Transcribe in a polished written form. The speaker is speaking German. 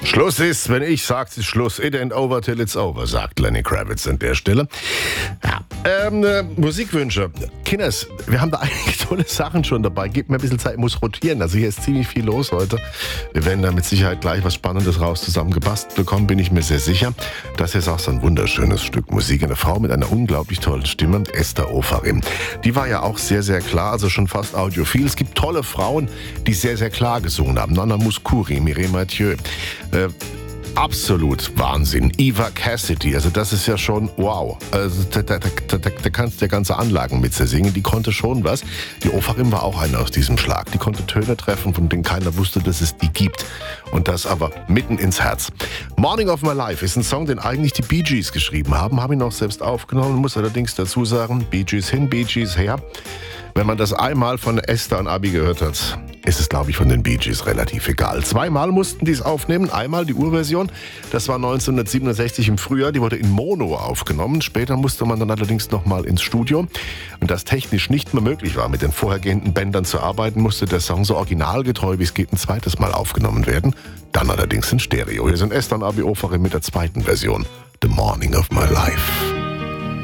Schluss ist, wenn ich sage, es ist Schluss. It ain't over till it's over, sagt Lenny Kravitz an der Stelle. Ja, Musikwünsche. Kinders, wir haben da einige tolle Sachen schon dabei. Gebt mir ein bisschen Zeit, muss rotieren. Also hier ist ziemlich viel los heute. Wir werden da mit Sicherheit gleich was Spannendes raus zusammengebastelt bekommen, bin ich mir sehr sicher. Das hier ist auch so ein wunderschönes Stück Musik. Eine Frau mit einer unglaublich tollen Stimme, Esther Ofarim. Die war ja auch sehr, sehr klar, also schon fast audiophil. Es gibt tolle Frauen, die sehr, sehr klar gesungen haben. Nana Mouskouri, Mireille Mathieu. Absolut Wahnsinn. Eva Cassidy, also das ist ja schon wow. Also da kannst du ja ganze Anlagen mit singen, die konnte schon was. Die Ofarim war auch eine aus diesem Schlag. Die konnte Töne treffen, von denen keiner wusste, dass es die gibt. Und das aber mitten ins Herz. Morning of My Life ist ein Song, den eigentlich die Bee Gees geschrieben haben. Habe ihn auch selbst aufgenommen, muss allerdings dazu sagen, Bee Gees hin, Bee Gees her. Wenn man das einmal von Esther und Abi gehört hat, ist es, glaube ich, von den Bee Gees relativ egal. Zweimal mussten die es aufnehmen. Einmal die Urversion, das war 1967 im Frühjahr, die wurde in Mono aufgenommen. Später musste man dann allerdings nochmal ins Studio. Und das technisch nicht mehr möglich war, mit den vorhergehenden Bändern zu arbeiten, musste der Song so originalgetreu wie es geht ein zweites Mal aufgenommen werden. Dann allerdings in Stereo. Hier sind Esther und Abi Ofarim mit der zweiten Version, The Morning of My Life.